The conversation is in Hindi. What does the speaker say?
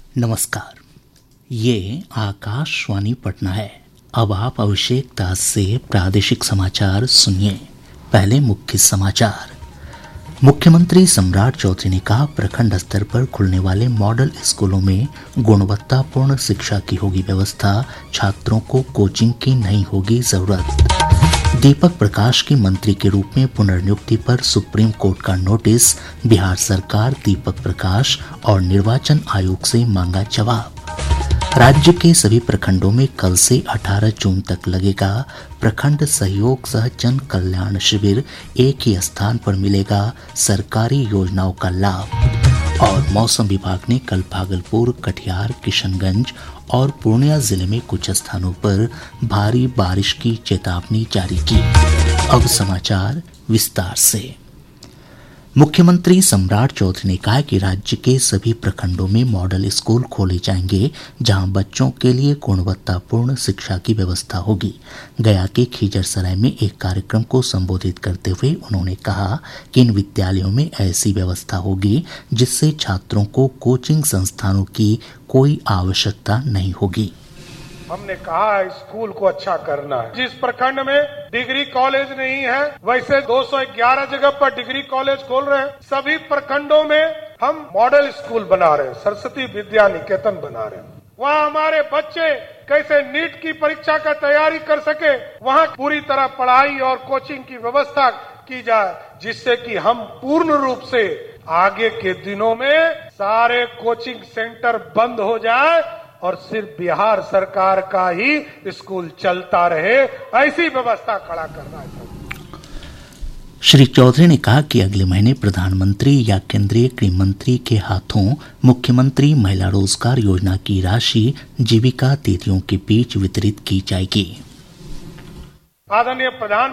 नमस्कार। ये आकाशवाणी पटना है। अब आप अभिषेक दास से प्रादेशिक समाचार सुनिए। पहले मुख्य समाचार। मुख्यमंत्री सम्राट चौधरी ने कहा, प्रखंड स्तर पर खुलने वाले मॉडल स्कूलों में गुणवत्तापूर्ण शिक्षा की होगी व्यवस्था, छात्रों को कोचिंग की नहीं होगी जरूरत। दीपक प्रकाश की मंत्री के रूप में पुनर्नियुक्ति पर सुप्रीम कोर्ट का नोटिस, बिहार सरकार दीपक प्रकाश और निर्वाचन आयोग से मांगा जवाब। राज्य के सभी प्रखंडों में कल से 18 जून तक लगेगा प्रखंड सहयोग सह जन कल्याण शिविर, एक ही स्थान पर मिलेगा सरकारी योजनाओं का लाभ। और मौसम विभाग ने कल भागलपुर, कटिहार, किशनगंज और पूर्णिया जिले में कुछ स्थानों पर भारी बारिश की चेतावनी जारी की। अब समाचार विस्तार से। मुख्यमंत्री सम्राट चौधरी ने कहा कि राज्य के सभी प्रखंडों में मॉडल स्कूल खोले जाएंगे, जहां बच्चों के लिए गुणवत्तापूर्ण शिक्षा की व्यवस्था होगी। गया के खिजरसराय में एक कार्यक्रम को संबोधित करते हुए उन्होंने कहा कि इन विद्यालयों में ऐसी व्यवस्था होगी जिससे छात्रों को कोचिंग संस्थानों की कोई आवश्यकता नहीं होगी। हमने कहा है स्कूल को अच्छा करना है। जिस प्रखंड में डिग्री कॉलेज नहीं है, वैसे 211 जगह पर डिग्री कॉलेज खोल रहे हैं। सभी प्रखंडों में हम मॉडल स्कूल बना रहे हैं, सरस्वती विद्या निकेतन बना रहे हैं। वहाँ हमारे बच्चे कैसे नीट की परीक्षा का तैयारी कर सके, वहाँ पूरी तरह पढ़ाई और कोचिंग की व्यवस्था की जाए, जिससे कि हम पूर्ण रूप से आगे के दिनों में सारे कोचिंग सेंटर बंद हो जाए और सिर्फ बिहार सरकार का ही स्कूल चलता रहे, ऐसी व्यवस्था खड़ा करना है। श्री चौधरी ने कहा कि अगले महीने प्रधानमंत्री या केंद्रीय गृह मंत्री के हाथों मुख्यमंत्री महिला रोजगार योजना की राशि जीविका दीदियों के बीच वितरित की जाएगी। आदरणीय प्रधान